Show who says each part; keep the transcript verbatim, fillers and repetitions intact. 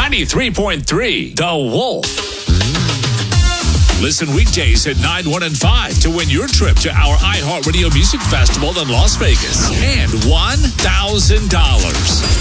Speaker 1: ninety-three point three The Wolf. Listen weekdays at nine, one, and five to win your trip to our iHeartRadio Music Festival in Las Vegas and one thousand dollars.